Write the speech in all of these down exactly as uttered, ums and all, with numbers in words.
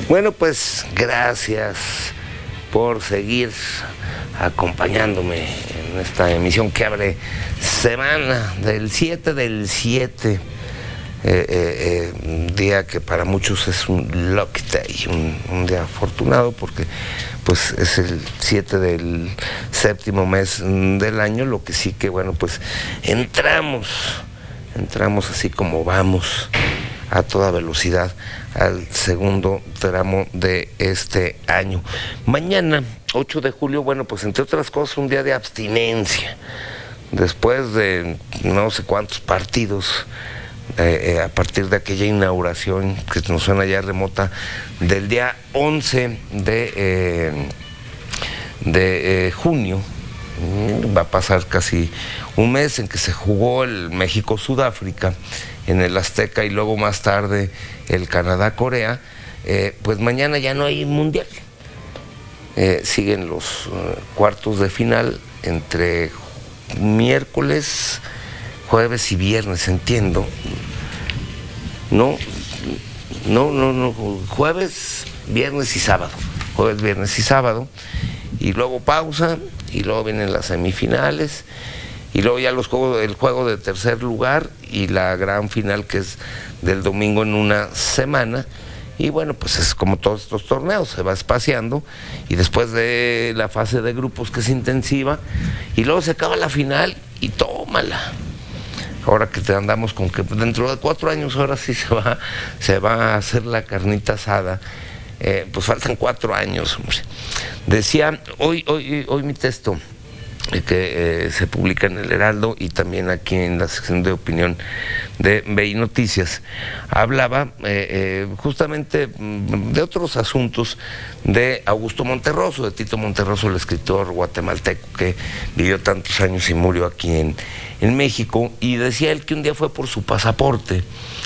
Bueno, pues gracias por seguir acompañándome en esta emisión que abre semana del siete del siete, eh, eh, eh, un día que para muchos es un lucky day, un, un día afortunado porque pues es el siete del séptimo mes del año, lo que sí que bueno, pues entramos, entramos así como vamos, a toda velocidad al segundo tramo de este año. Mañana, ocho de julio, bueno, pues entre otras cosas, un día de abstinencia. Después de no sé cuántos partidos, eh, eh, a partir de aquella inauguración que nos suena ya remota, del día once de, eh, de eh, junio, va a pasar casi un mes en que se jugó el México-Sudáfrica en el Azteca y luego más tarde el Canadá-Corea, eh, pues mañana ya no hay mundial. Eh, siguen los uh, cuartos de final entre miércoles, jueves y viernes, entiendo. No, no, no, no, jueves, viernes y sábado. Jueves, viernes y sábado. Y luego pausa, y luego vienen las semifinales, y luego ya los juegos, el juego de tercer lugar y la gran final que es del domingo en una semana. Y bueno, pues es como todos estos torneos, se va espaciando y después de la fase de grupos que es intensiva y luego se acaba la final y tómala. Ahora que te andamos con que dentro de cuatro años ahora sí se va, se va a hacer la carnita asada. Eh, pues faltan cuatro años, hombre. Decía, hoy, hoy, hoy mi texto que eh, se publica en el Heraldo y también aquí en la sección de opinión de B I Noticias, hablaba eh, eh, justamente de otros asuntos de Augusto Monterroso, de Tito Monterroso, el escritor guatemalteco que vivió tantos años y murió aquí en, en México, y decía él que un día fue por su pasaporte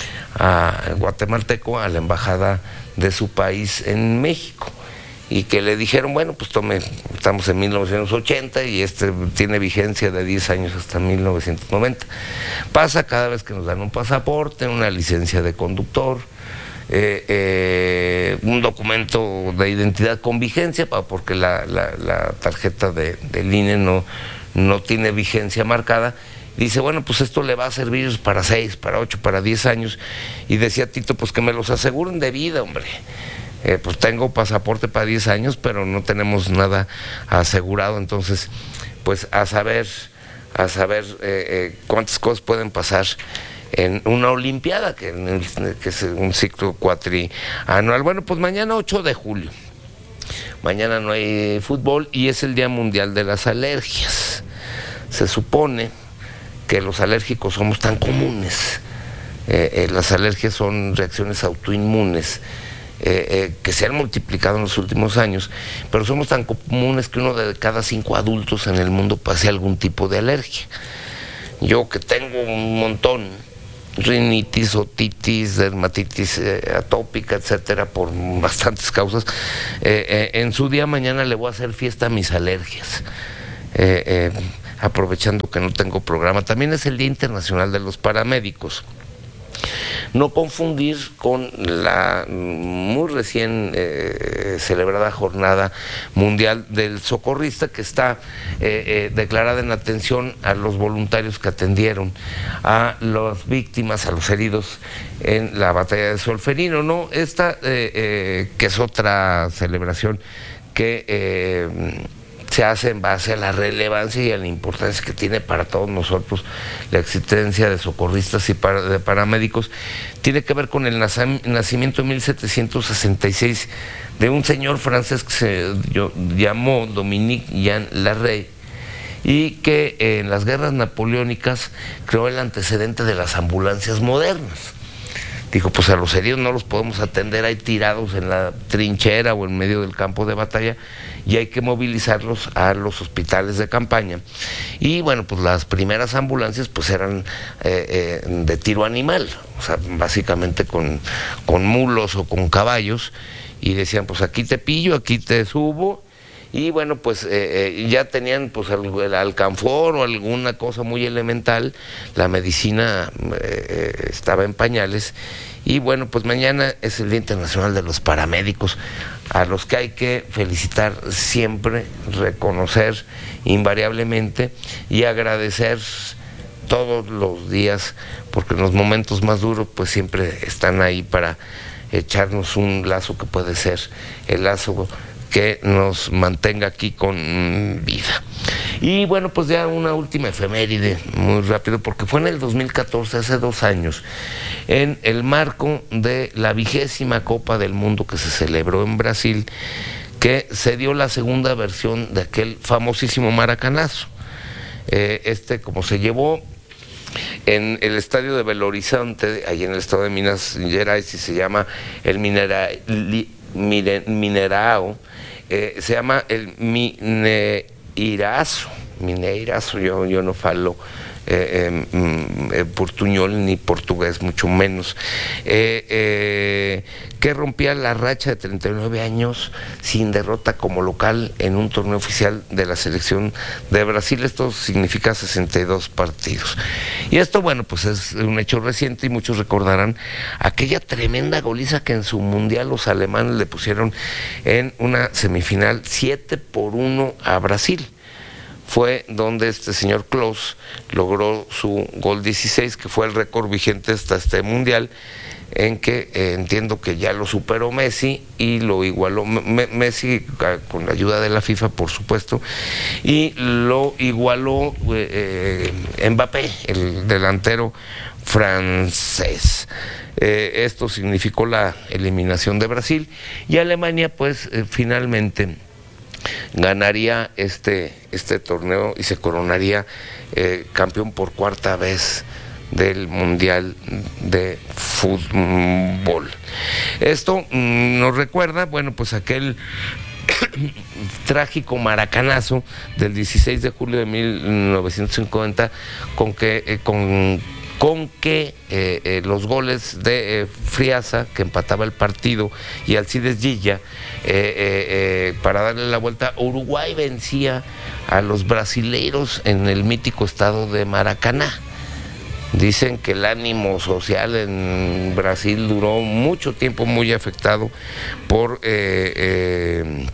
a guatemalteco a la embajada de su país en México y que le dijeron, bueno, pues tome, estamos en mil novecientos ochenta y este tiene vigencia de diez años hasta mil novecientos noventa. Pasa cada vez que nos dan un pasaporte, una licencia de conductor, eh, eh, un documento de identidad con vigencia, porque la, la, la tarjeta de, del I N E no, no tiene vigencia marcada. Dice, bueno, pues esto le va a servir para seis, para ocho, para diez años. Y decía Tito, pues que me los aseguren de vida, hombre. Eh, pues tengo pasaporte para diez años, pero no tenemos nada asegurado. Entonces, pues a saber, a saber eh, eh, cuántas cosas pueden pasar en una olimpiada, que, en el, que es un ciclo cuatrianual. Bueno, pues mañana ocho de julio. Mañana no hay fútbol y es el Día Mundial de las Alergias. Se supone que los alérgicos somos tan comunes, eh, eh, las alergias son reacciones autoinmunes eh, eh, que se han multiplicado en los últimos años, pero somos tan comunes que uno de cada cinco adultos en el mundo pase algún tipo de alergia. Yo que tengo un montón, rinitis, otitis, dermatitis eh, atópica, etcétera, por bastantes causas, eh, eh, en su día mañana le voy a hacer fiesta a mis alergias. Eh, eh, aprovechando que no tengo programa. También es el Día Internacional de los Paramédicos. No confundir con la muy recién eh, celebrada Jornada Mundial del Socorrista, que está eh, eh, declarada en atención a los voluntarios que atendieron a las víctimas, a los heridos en la batalla de Solferino. No, esta eh, eh, que es otra celebración que eh, se hace en base a la relevancia y a la importancia que tiene para todos nosotros la existencia de socorristas y para, de paramédicos. Tiene que ver con el nacimiento en mil setecientos sesenta y seis de un señor francés que se yo, llamó Dominique Jean Larrey y que eh, en las guerras napoleónicas creó el antecedente de las ambulancias modernas. Dijo, pues a los heridos no los podemos atender ahí tirados en la trinchera o en medio del campo de batalla y hay que movilizarlos a los hospitales de campaña. Y bueno, pues las primeras ambulancias pues eran eh, eh, de tiro animal, o sea, básicamente con, con mulos o con caballos, y decían, pues aquí te pillo, aquí te subo y bueno, pues eh, eh, ya tenían pues el, el alcanfor o alguna cosa muy elemental, la medicina eh, estaba en pañales, y bueno, pues mañana es el Día Internacional de los Paramédicos, a los que hay que felicitar siempre, reconocer invariablemente y agradecer todos los días, porque en los momentos más duros pues siempre están ahí para echarnos un lazo que puede ser el lazo que nos mantenga aquí con vida. Y bueno, pues ya una última efeméride, muy rápido, porque fue en el dos mil catorce, hace dos años, en el marco de la vigésima Copa del Mundo que se celebró en Brasil, que se dio la segunda versión de aquel famosísimo maracanazo. Eh, este, como se llevó en el estadio de Belo Horizonte, ahí en el estado de Minas Gerais, y se llama el Minera, li, mine, Minerao, eh, se llama el Mineirazo, Mineirazo, yo, yo no falo eh, eh, portuñol ni portugués, mucho menos, eh, eh, que rompía la racha de treinta y nueve años sin derrota como local en un torneo oficial de la selección de Brasil. Esto significa sesenta y dos partidos. Y esto, bueno, pues es un hecho reciente, y muchos recordarán aquella tremenda goliza que en su mundial los alemanes le pusieron en una semifinal siete por uno a Brasil. Fue donde este señor Klose logró su gol dieciséis, que fue el récord vigente hasta este mundial, en que eh, entiendo que ya lo superó Messi y lo igualó M Messi con la ayuda de la FIFA, por supuesto, y lo igualó eh, Mbappé, el delantero francés. Eh, esto significó la eliminación de Brasil, y Alemania pues eh, finalmente ganaría este, este torneo y se coronaría eh, campeón por cuarta vez del Mundial de Fútbol. Esto mmm, nos recuerda, bueno, pues aquel trágico maracanazo del dieciséis de julio de mil novecientos cincuenta, con que eh, con con que eh, eh, los goles de eh, Friasa, que empataba el partido, y Alcides Gilla, eh, eh, eh, para darle la vuelta, Uruguay vencía a los brasileiros en el mítico estado de Maracaná. Dicen que el ánimo social en Brasil duró mucho tiempo muy afectado por eh, eh,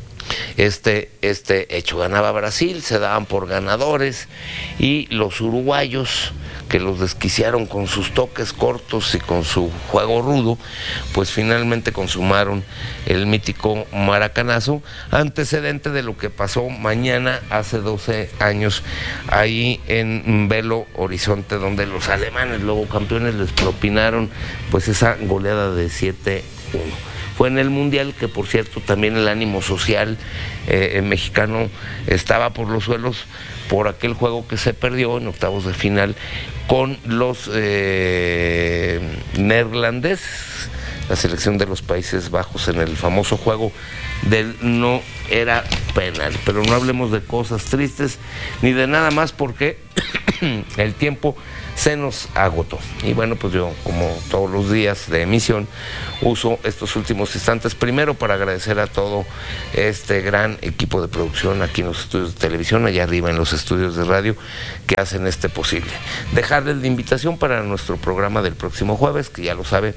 este, este hecho. Ganaba Brasil, se daban por ganadores, y los uruguayos, que los desquiciaron con sus toques cortos y con su juego rudo, pues finalmente consumaron el mítico maracanazo, antecedente de lo que pasó mañana hace doce años ahí en Belo Horizonte, donde los alemanes, luego campeones, les propinaron pues esa goleada de siete uno. Fue en el Mundial que, por cierto, también el ánimo social eh, mexicano estaba por los suelos por aquel juego que se perdió en octavos de final con los eh, neerlandeses, la selección de los Países Bajos, en el famoso juego del no era penal. Pero no hablemos de cosas tristes ni de nada más, porque el tiempo se nos agotó. Y bueno, pues yo, como todos los días de emisión, uso estos últimos instantes primero para agradecer a todo este gran equipo de producción aquí en los estudios de televisión, allá arriba en los estudios de radio, que hacen este posible. Dejarles la invitación para nuestro programa del próximo jueves, que ya lo sabe,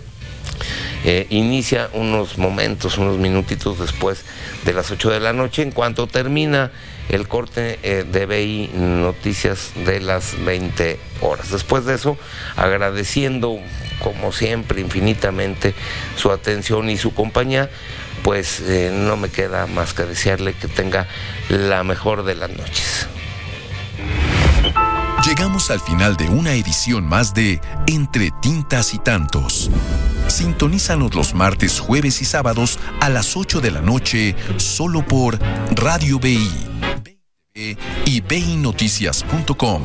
Eh, inicia unos momentos, unos minutitos después de las ocho de la noche, en cuanto termina el corte eh, de B I Noticias de las veinte horas. Después de eso, agradeciendo como siempre infinitamente su atención y su compañía, pues eh, no me queda más que desearle que tenga la mejor de las noches. Llegamos al final de una edición más de Entre Tintas y Tantos. Sintonízanos los martes, jueves y sábados a las ocho de la noche, solo por Radio B I y B I Noticias punto com.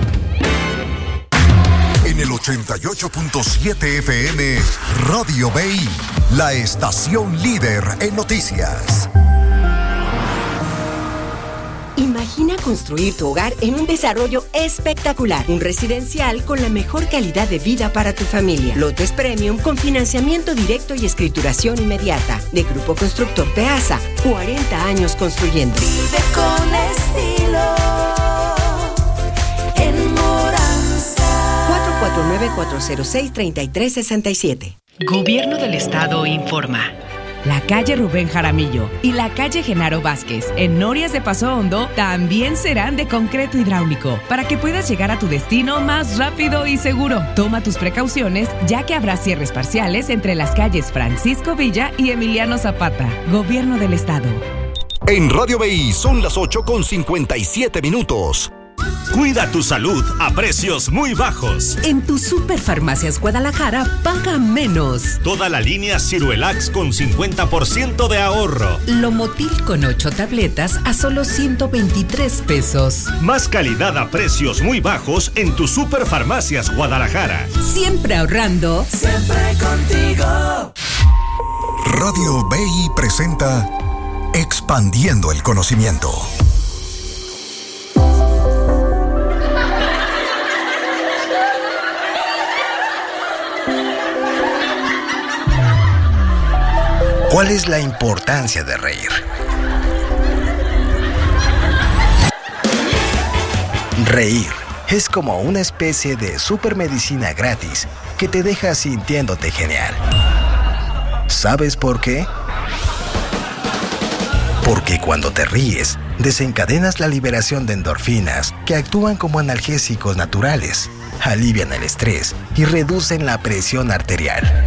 En el ochenta y ocho punto siete F M, Radio B I, la estación líder en noticias. Imagina construir tu hogar en un desarrollo espectacular, un residencial con la mejor calidad de vida para tu familia. Lotes Premium con financiamiento directo y escrituración inmediata. De Grupo Constructor Peasa, cuarenta años construyendo. Vive con estilo en Moranza. cuatro cuatro nueve, cuatro cero seis, tres tres seis siete. Gobierno del Estado informa. La calle Rubén Jaramillo y la calle Genaro Vázquez en Norias de Paso Hondo también serán de concreto hidráulico para que puedas llegar a tu destino más rápido y seguro. Toma tus precauciones ya que habrá cierres parciales entre las calles Francisco Villa y Emiliano Zapata. Gobierno del Estado. En Radio B I son las ocho con cincuenta y siete minutos. Cuida tu salud a precios muy bajos. En tu Superfarmacias Guadalajara paga menos. Toda la línea Ciruelax con cincuenta por ciento de ahorro. Lomotil con ocho tabletas a solo ciento veintitrés pesos. Más calidad a precios muy bajos en tu Superfarmacias Guadalajara. Siempre ahorrando. Siempre contigo. Radio B I presenta Expandiendo el Conocimiento. ¿Cuál es la importancia de reír? Reír es como una especie de supermedicina gratis que te deja sintiéndote genial. ¿Sabes por qué? Porque cuando te ríes, desencadenas la liberación de endorfinas que actúan como analgésicos naturales, alivian el estrés y reducen la presión arterial.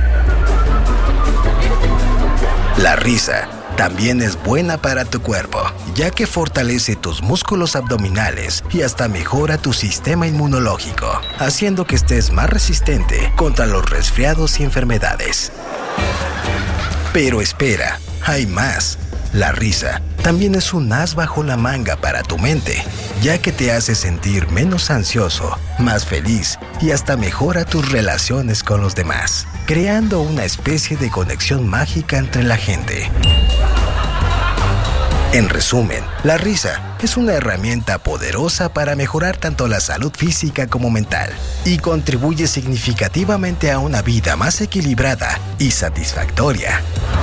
La risa también es buena para tu cuerpo, ya que fortalece tus músculos abdominales y hasta mejora tu sistema inmunológico, haciendo que estés más resistente contra los resfriados y enfermedades. Pero espera, hay más. La risa también es un as bajo la manga para tu mente, ya que te hace sentir menos ansioso, más feliz y hasta mejora tus relaciones con los demás, creando una especie de conexión mágica entre la gente. En resumen, la risa es una herramienta poderosa para mejorar tanto la salud física como mental y contribuye significativamente a una vida más equilibrada y satisfactoria.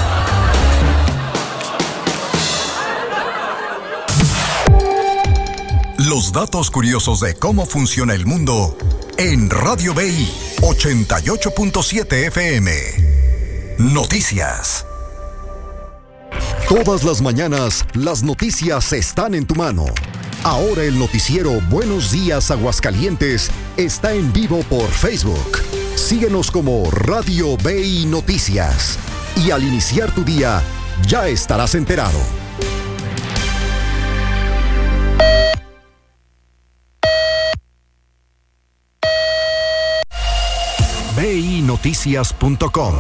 Los datos curiosos de cómo funciona el mundo en Radio B I ochenta y ocho punto siete F M. Noticias. Todas las mañanas, las noticias están en tu mano. Ahora el noticiero Buenos Días Aguascalientes está en vivo por Facebook. Síguenos como Radio B I Noticias. Y al iniciar tu día, ya estarás enterado. B I noticias punto com.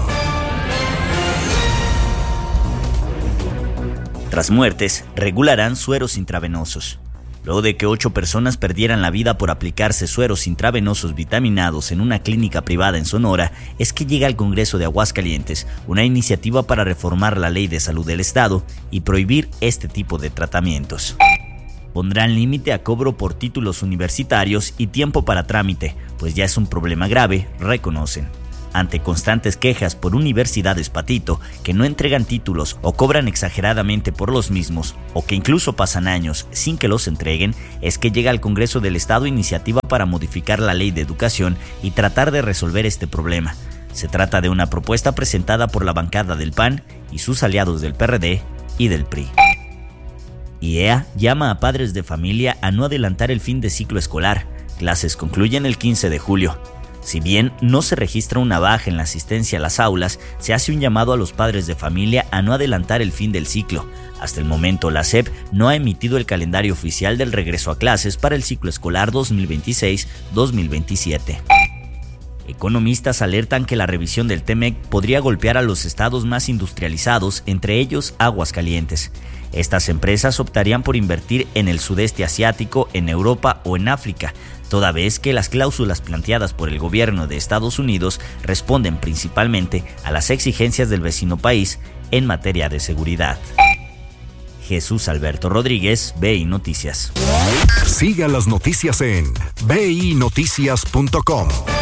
Tras muertes, regularán sueros intravenosos. Luego de que ocho personas perdieran la vida por aplicarse sueros intravenosos vitaminados en una clínica privada en Sonora, es que llega al Congreso de Aguascalientes una iniciativa para reformar la Ley de Salud del Estado y prohibir este tipo de tratamientos. Pondrán límite a cobro por títulos universitarios y tiempo para trámite, pues ya es un problema grave, reconocen. Ante constantes quejas por universidades patito que no entregan títulos o cobran exageradamente por los mismos, o que incluso pasan años sin que los entreguen, es que llega al Congreso del Estado iniciativa para modificar la Ley de Educación y tratar de resolver este problema. Se trata de una propuesta presentada por la bancada del P A N y sus aliados del P R D y del P R I. I E A llama a padres de familia a no adelantar el fin de ciclo escolar. Clases concluyen el quince de julio. Si bien no se registra una baja en la asistencia a las aulas, se hace un llamado a los padres de familia a no adelantar el fin del ciclo. Hasta el momento, la S E P no ha emitido el calendario oficial del regreso a clases para el ciclo escolar dos mil veintiséis dos mil veintisiete. Economistas alertan que la revisión del T M E C podría golpear a los estados más industrializados, entre ellos Aguascalientes. Estas empresas optarían por invertir en el sudeste asiático, en Europa o en África, toda vez que las cláusulas planteadas por el gobierno de Estados Unidos responden principalmente a las exigencias del vecino país en materia de seguridad. Jesús Alberto Rodríguez, B I Noticias. Siga las noticias en b i noticias punto com.